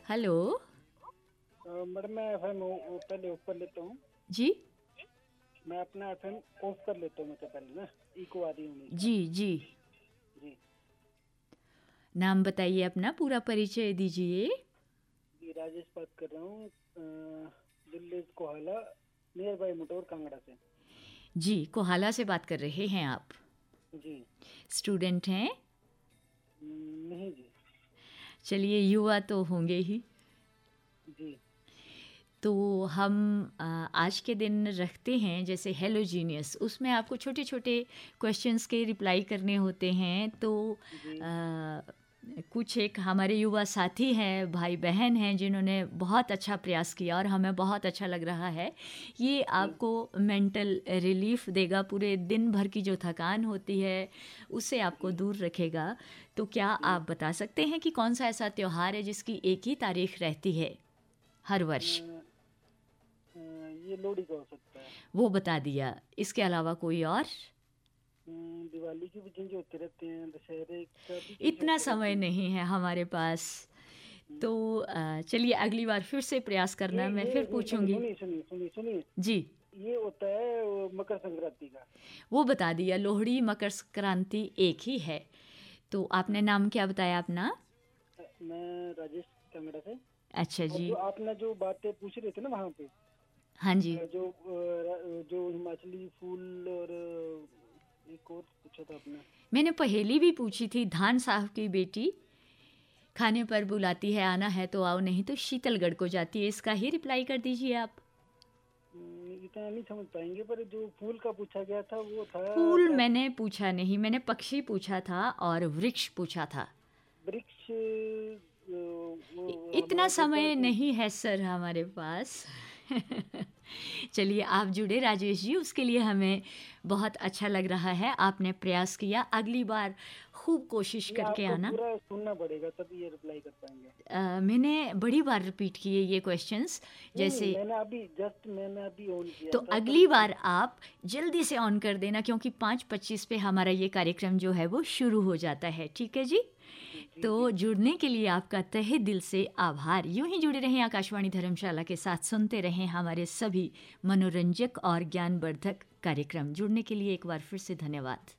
Hello. Madam मैं FM पहले of कर लेता हूँ। जी मैं अपना एफएम ऑफ कर लेता हूँ, मतलब पहले ना इको आ रही है हमेशा। जी जी। जी नाम बताइए, अपना पूरा परिचय दीजिए। जी, राजेश बात कर रहा हूँ, Delhi Kohala near by motor Kangra से। जी, कोहाला से बात कर रहे हैं आप? जी। स्टूडेंट हैं? नहीं जी। चलिए, युवा तो होंगे ही। जी तो हम आज के दिन रखते हैं जैसे हेलो जीनियस, उसमें आपको छोटे छोटे क्वेश्चंस के रिप्लाई करने होते हैं। तो जी कुछ एक हमारे युवा साथी हैं, भाई बहन हैं, जिन्होंने बहुत अच्छा प्रयास किया और हमें बहुत अच्छा लग रहा है। ये जी। आपको मेंटल रिलीफ देगा, पूरे दिन भर की जो थकान होती है उससे आपको जी दूर रखेगा। तो क्या जी। आप बता सकते हैं कि कौन सा ऐसा त्यौहार है जिसकी एक ही तारीख रहती है हर वर्ष? ये लोहड़ी का हो सकता है। वो बता दिया, इसके अलावा कोई और? दिवाली की भी चेंज होते रहते हैं, दशहरे का भी चेंज इतना होते रहते समय हैं। नहीं है हमारे पास। हम्म, तो चलिए, अगली बार फिर से प्रयास ये करना, मैं ये फिर नहीं, सुनिए पूछूंगी। सुनिए सुनिए सुनिए सुनिए। जी, ये होता है वो मकर संक्रांति का। वो बता दिया, लोहड़ी मकर संक्रांति एक ही है। तो आपने हाँ, नाम क्या बताया अपना? मैं राजेश कांगड़ा से। अच्छा और जी। जो आपने जो बातें पूछ रहे थे ना वहाँ पे, हाँ जी। जो हिमाचली फूल और एक और पूछा था आपने। मैंने पहेली भी पूछी थी, धान साहब की बेटी खाने पर बुलाती है, आना है तो आओ, नहीं तो शीतलगढ़ को जाती है। इसका ही रिप्लाई कर दीजिए आप। इतना नहीं समझ पाएंगे, पर जो फूल का पूछा गया था वो था फूल अपना मैंने पूछा नहीं, मैंने पक्षी पूछा था और वृक्ष पूछा था। वृक्ष। वो इतना हमारा जो समय प्राचीन। नहीं है सर हमारे पास। चलिए, आप जुड़े राजेश जी, उसके लिए हमें बहुत अच्छा लग रहा है। आपने प्रयास किया, अगली बार खूब कोशिश ये करके आपको आना। पूरा सुनना पड़ेगा तभी ये रिप्लाई कर पाएंगे। मैंने बड़ी बार रिपीट किए ये क्वेश्चंस, नहीं नहीं, जैसे। मैंने अभी ऑन किया तो था पर अगली बार आप जल्दी से ऑन कर देना, क्योंकि 5:25 पे हमारा ये कार्यक्रम जो है वो शुरू हो जाता है। ठीक है जी? जी तो जी। जुड़ने के लिए आपका तहे दिल से आभार। यूं ही जुड़े रहें आकाशवाणी धर्मशाला के साथ, सुनते रहें हमारे सभी मनोरंजक और ज्ञानवर्धक कार्यक्रम। जुड़ने के लिए एक बार फिर से धन्यवाद।